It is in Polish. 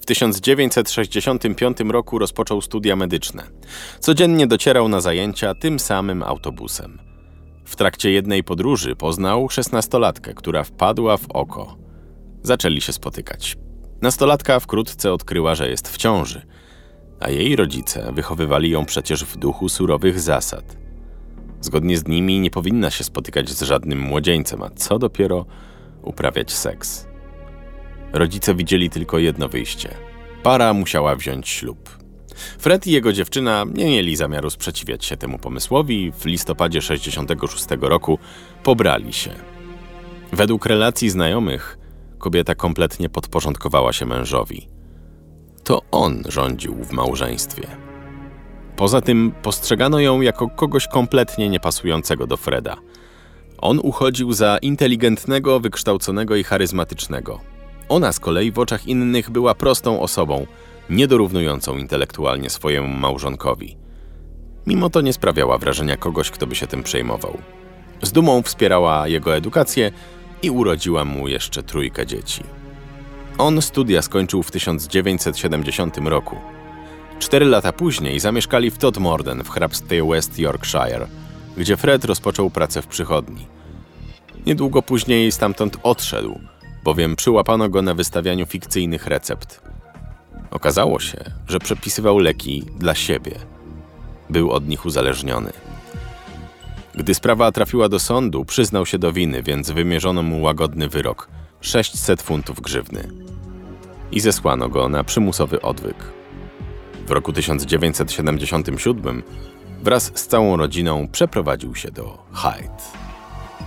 W 1965 roku rozpoczął studia medyczne. Codziennie docierał na zajęcia tym samym autobusem. W trakcie jednej podróży poznał 16-latkę, która wpadła w oko. Zaczęli się spotykać. Nastolatka wkrótce odkryła, że jest w ciąży, a jej rodzice wychowywali ją przecież w duchu surowych zasad. Zgodnie z nimi nie powinna się spotykać z żadnym młodzieńcem, a co dopiero uprawiać seks. Rodzice widzieli tylko jedno wyjście. Para musiała wziąć ślub. Fred i jego dziewczyna nie mieli zamiaru sprzeciwiać się temu pomysłowi i w listopadzie 1966 roku pobrali się. Według relacji znajomych kobieta kompletnie podporządkowała się mężowi. To on rządził w małżeństwie. Poza tym postrzegano ją jako kogoś kompletnie niepasującego do Freda. On uchodził za inteligentnego, wykształconego i charyzmatycznego. Ona z kolei w oczach innych była prostą osobą, niedorównującą intelektualnie swojemu małżonkowi. Mimo to nie sprawiała wrażenia kogoś, kto by się tym przejmował. Z dumą wspierała jego edukację i urodziła mu jeszcze 3 dzieci. On studia skończył w 1970 roku. 4 lata później zamieszkali w Todmorden w hrabstwie West Yorkshire, gdzie Fred rozpoczął pracę w przychodni. Niedługo później stamtąd odszedł, bowiem przyłapano go na wystawianiu fikcyjnych recept. Okazało się, że przepisywał leki dla siebie. Był od nich uzależniony. Gdy sprawa trafiła do sądu, przyznał się do winy, więc wymierzono mu łagodny wyrok – 600 funtów grzywny. I zesłano go na przymusowy odwyk. W roku 1977 wraz z całą rodziną przeprowadził się do Hythe.